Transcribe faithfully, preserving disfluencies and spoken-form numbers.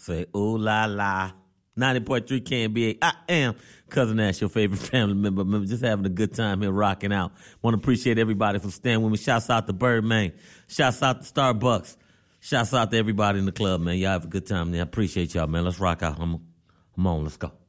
Say, ooh la la. ninety point three K N B A. I am Cousin Ash, your favorite family member. Remember, just having a good time here rocking out. Want to appreciate everybody for staying with me. Shouts out to Birdman. Shouts out to Starbucks. Shouts out to everybody in the club, man. Y'all have a good time. Man. I appreciate y'all, man. Let's rock out. I'm, I'm on. Let's go.